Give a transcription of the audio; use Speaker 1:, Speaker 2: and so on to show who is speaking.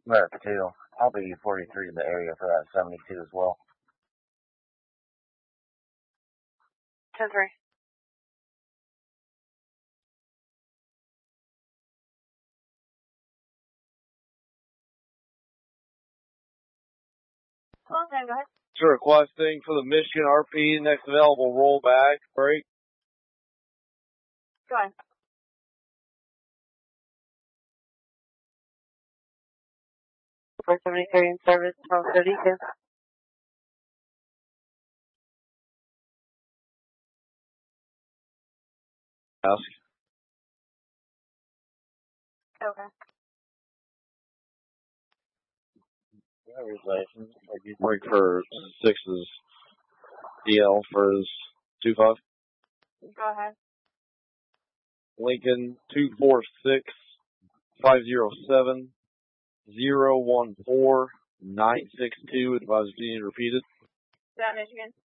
Speaker 1: America 2. I'll be 43 in the area for that 72 as well.
Speaker 2: 10-3. Well, then, go ahead.
Speaker 3: Sure, requesting for the Michigan RP, next available rollback, break.
Speaker 2: Go ahead. For 73 in service, 1232.
Speaker 3: Ask.
Speaker 2: Okay.
Speaker 1: Driver's license.
Speaker 3: Break for 6's DL for his 25.
Speaker 2: Go ahead.
Speaker 3: Lincoln 246-507-014-962. Advised being repeated.
Speaker 2: Is that Michigan?